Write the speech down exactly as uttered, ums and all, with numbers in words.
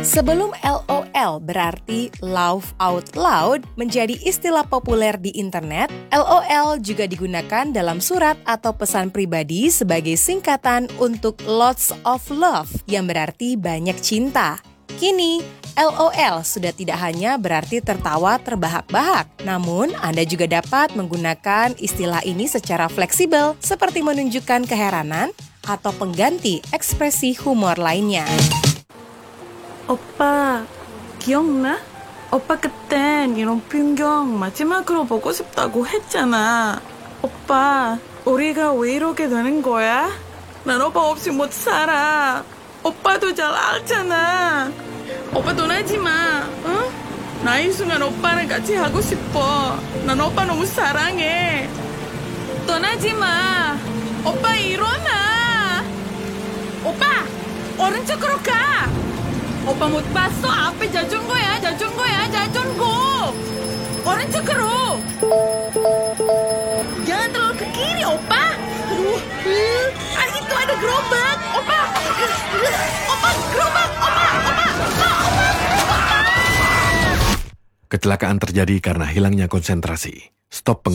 Sebelum LOL berarti laugh out loud menjadi istilah populer di internet, LOL juga digunakan dalam surat atau pesan pribadi sebagai singkatan untuk lots of love yang berarti banyak cinta. Kini, LOL sudah tidak hanya berarti tertawa terbahak-bahak, namun Anda juga dapat menggunakan istilah ini secara fleksibel seperti menunjukkan keheranan atau pengganti ekspresi humor lainnya. 오빠, 기억나? 오빠 그땐 이런 풍경 마지막으로 보고 싶다고 했잖아. 오빠, 우리가 왜 이러게 되는 거야? 난 오빠 없이 못 살아. 오빠도 잘 알잖아. 오빠 떠나지 마, 응? 나이 순간 오빠랑 같이 하고 싶어. 난 오빠 너무 사랑해. 떠나지 마. 오빠 일어나. 오빠, 오른쪽으로 가. 오빠 못 봤어? 앞에 자전거야, 자전거야, 자전거. 오른쪽으로. Jangan terlalu ke kiri, opa. Ah, itu ada gerobak, opa. Opa, gerobak, opa, opa, opa, opa. Kecelakaan terjadi karena hilangnya konsentrasi. Stop